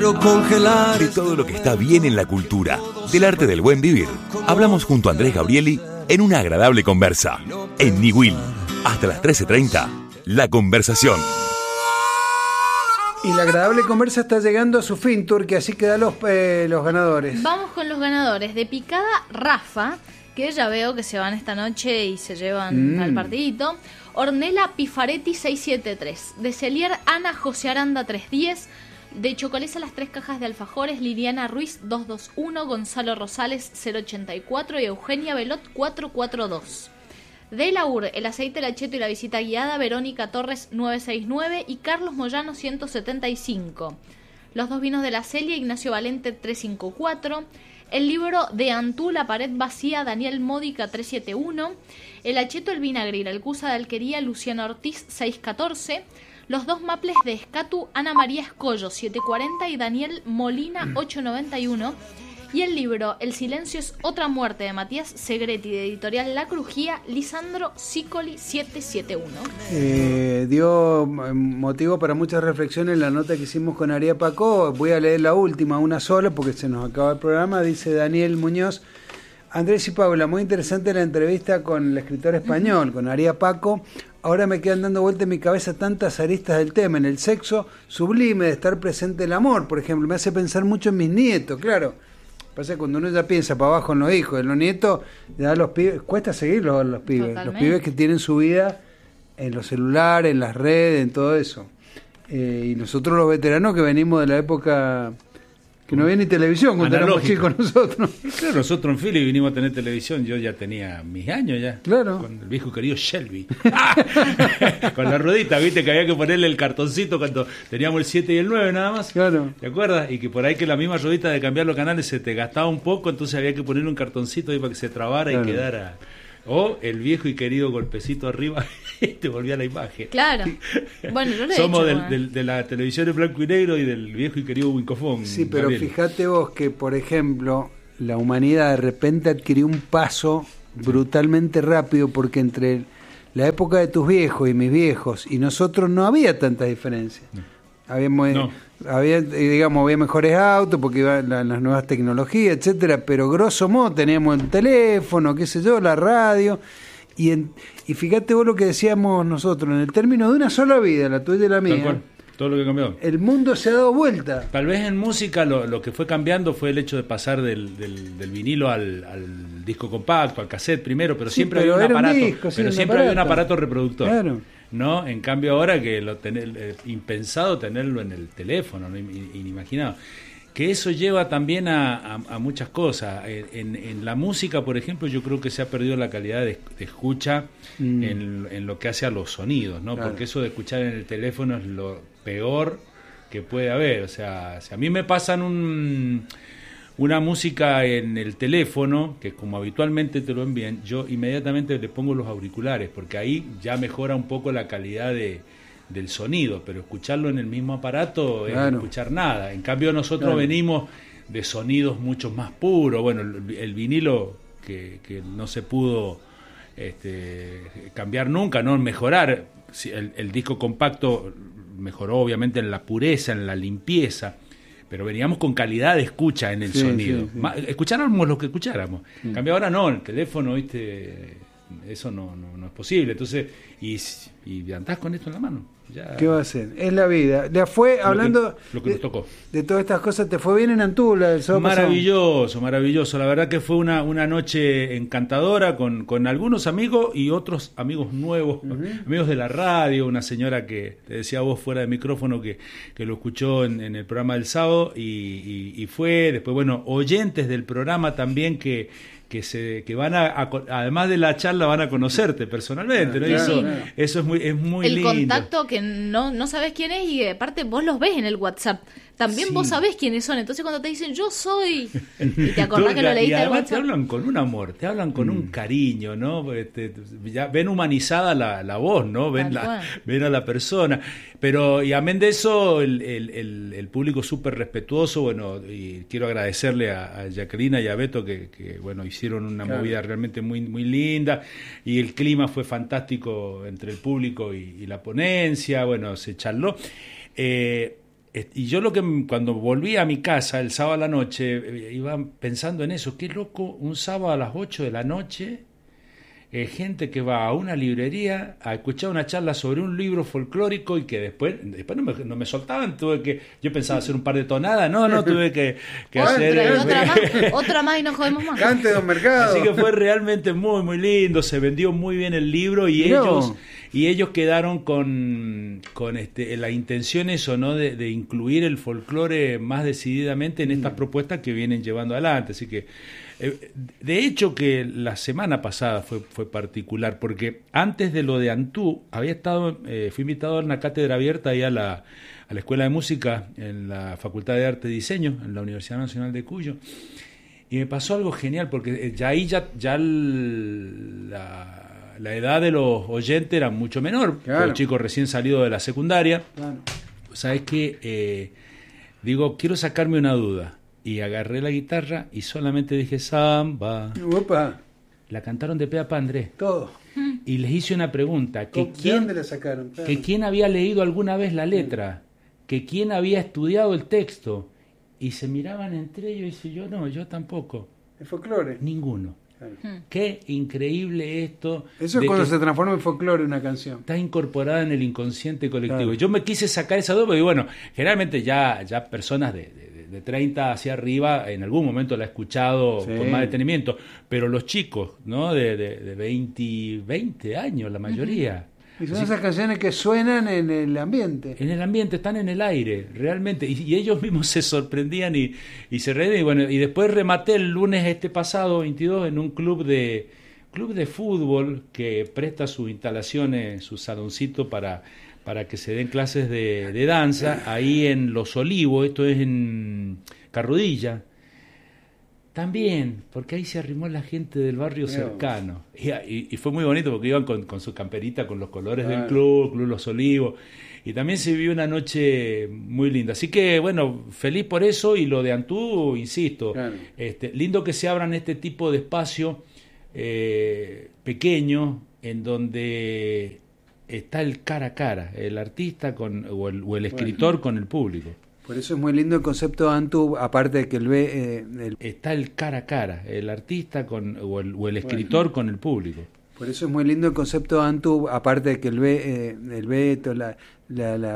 De todo lo que está bien en la cultura, del arte del buen vivir, hablamos junto a Andrés Gabrieli en una agradable conversa. En Niwil, hasta las 13:30, La Conversación. Y la agradable conversa está llegando a su fin, Turki, así que da los ganadores. Vamos con los ganadores. De picada, Rafa, que ya veo que se van esta noche y se llevan al partidito. Ornella Pifaretti 673. De Celier, Ana José Aranda 310. De Chocolesa, las 3 cajas de alfajores, Liliana Ruiz 221, Gonzalo Rosales 084 y Eugenia Belot 442. De Laur, el aceite, el acheto y la visita guiada, Verónica Torres 969 y Carlos Moyano 175. Los 2 vinos de la Celia, Ignacio Valente 354. El libro de Antú, La pared vacía, Daniel Módica 371. El acheto, el vinagre y la alcusa de alquería, Luciana Ortiz 614. Los 2 maples de Escatu, Ana María Escollo 740 y Daniel Molina 891. Y el libro El silencio es otra muerte de Matías Segretti de editorial La Crujía, Lisandro Sicoli 771. Dio motivo para muchas reflexiones la nota que hicimos con Aria Pacó. Voy a leer la última, una sola, porque se nos acaba el programa. Dice Daniel Muñoz: Andrés y Paula, muy interesante la entrevista con el escritor español, con Aria Paco. Ahora me quedan dando vuelta en mi cabeza tantas aristas del tema. En el sexo sublime de estar presente el amor, por ejemplo, me hace pensar mucho en mis nietos, claro. Pasa que cuando uno ya piensa para abajo en los hijos, en los nietos, ya los pibes, cuesta seguirlos a los pibes. Totalmente. Los pibes que tienen su vida en los celulares, en las redes, en todo eso. Y nosotros los veteranos que venimos de la época que no había ni televisión cuando éramos chicos nosotros. Claro, nosotros en Philly vinimos a tener televisión, yo ya tenía mis años ya. Claro. Con el viejo querido Shelby. Con la ruedita, viste que había que ponerle el cartoncito cuando teníamos el 7 y el 9 nada más. Claro. ¿Te acuerdas? Y que por ahí que la misma ruedita de cambiar los canales se te gastaba un poco, entonces había que ponerle un cartoncito ahí para que se trabara y quedara. O el viejo y querido golpecito arriba y te volvía la imagen. Claro. Bueno, yo lo he Somos hecho, de la televisión en blanco y negro y del viejo y querido Wincofón. Sí, pero Gabriel. fíjate vos que, por ejemplo, la humanidad de repente adquirió un paso brutalmente rápido, porque entre la época de tus viejos y mis viejos y nosotros no había tanta diferencia. Había mejores autos porque iban las nuevas tecnologías, etcétera, pero grosso modo teníamos el teléfono, qué sé yo, la radio, y fíjate vos lo que decíamos nosotros, en el término de una sola vida, la tuya y la mía. Tal cual. Todo lo que cambió. El mundo se ha dado vuelta. Tal vez en música lo que fue cambiando fue el hecho de pasar del vinilo al disco compacto, al cassette primero, pero siempre había un aparato. Había un aparato reproductor. Claro. ¿No? En cambio ahora que impensado tenerlo en el teléfono, ¿no? Inimaginado. Que eso lleva también a muchas cosas. En la música, por ejemplo, yo creo que se ha perdido la calidad de escucha en lo que hace a los sonidos, ¿no? Claro. Porque eso de escuchar en el teléfono es lo peor que puede haber. O sea, si a mí me pasan una música en el teléfono, que como habitualmente te lo envían, yo inmediatamente le pongo los auriculares, porque ahí ya mejora un poco la calidad del sonido, pero escucharlo en el mismo aparato es no escuchar nada. En cambio nosotros venimos de sonidos mucho más puros. Bueno, el vinilo que no se pudo cambiar nunca, no mejorar. El disco compacto mejoró obviamente en la pureza, en la limpieza, pero veníamos con calidad de escucha en el sonido. Sí. Escucháramos lo que escucháramos. En cambio ahora no, el teléfono, ¿viste? Eso no es posible. Entonces, y andás con esto en la mano. Ya. ¿Qué va a hacer? Es la vida. Ya fue hablando lo que nos tocó. De todas estas cosas. ¿Te fue bien en Antula el sábado pasado? Maravilloso. La verdad que fue una noche encantadora con algunos amigos y otros amigos nuevos, amigos de la radio. Una señora que te decía a vos fuera de micrófono que lo escuchó en el programa del sábado y fue después, bueno, oyentes del programa también que van además de la charla van a conocerte personalmente, ¿no? Eso es muy el lindo. El contacto que no sabes quién es y aparte vos los ves en el WhatsApp. También vos sabés quiénes son. Entonces cuando te dicen yo soy y te acordás que lo leíste en el WhatsApp. Te hablan con un amor, te hablan con un cariño, ¿no? Ya ven humanizada la voz, ¿no? Ven a la persona. Pero y amén de eso, el público súper respetuoso. Bueno, y quiero agradecerle a Jacqueline y a Beto que bueno, hicieron una movida realmente muy, muy linda. Y el clima fue fantástico entre el público y la ponencia. Bueno, se charló. Y yo cuando volví a mi casa el sábado a la noche, iba pensando en eso, qué loco, un sábado a las 8 de la noche, gente que va a una librería a escuchar una charla sobre un libro folclórico y que después no me soltaban, yo pensaba hacer un par de tonadas, no, tuve que hacer... Otra más y no jodemos más. Cante, don Mercado. Así que fue realmente muy, muy lindo, se vendió muy bien el libro y ellos quedaron con la intención eso, ¿no? De incluir el folclore más decididamente en estas propuestas que vienen llevando adelante. Así que, de hecho, que la semana pasada fue particular, porque antes de lo de Antú, fui invitado a una cátedra abierta ahí a la Escuela de Música en la Facultad de Arte y Diseño, en la Universidad Nacional de Cuyo. Y me pasó algo genial, porque ya la edad de los oyentes era mucho menor, claro. Los chicos recién salidos de la secundaria. Claro. ¿Sabes qué? Digo, quiero sacarme una duda. Y agarré la guitarra y solamente dije samba. Opa. La cantaron de pe a pa, Andrés. Todo. Y les hice una pregunta. ¿De dónde la sacaron? Claro. Que quién había leído alguna vez la letra. Que quién había estudiado el texto. Y se miraban entre ellos y yo yo tampoco. ¿El folclore? Ninguno. Claro. Qué increíble esto. Eso es cuando se transforma en folclore una canción. Está incorporada en el inconsciente colectivo. Claro. Yo me quise sacar esa duda porque, bueno, generalmente ya personas de 30 hacia arriba, en algún momento la he escuchado con más detenimiento, pero los chicos, ¿no? De 20 años, la mayoría. Y son esas canciones que suenan en el ambiente. En el ambiente, están en el aire, realmente. Y ellos mismos se sorprendían y se reían. Y bueno, y después rematé el lunes pasado, 22, en un club de fútbol que presta sus instalaciones, su saloncito para que se den clases de danza, ahí en Los Olivos, esto es en Carrodilla. También, porque ahí se arrimó la gente del barrio cercano. Y fue muy bonito porque iban con su camperita, con los colores del Club Los Olivos. Y también se vivió una noche muy linda. Así que, bueno, feliz por eso. Y lo de Antú, insisto, lindo que se abran este tipo de espacio pequeño en donde está el cara a cara, el artista o el escritor con el público. Por eso es muy lindo el concepto de Antú, aparte de que está el cara a cara, el artista o el escritor con el público. Por eso es muy lindo el concepto de Antú, aparte de que el Beto,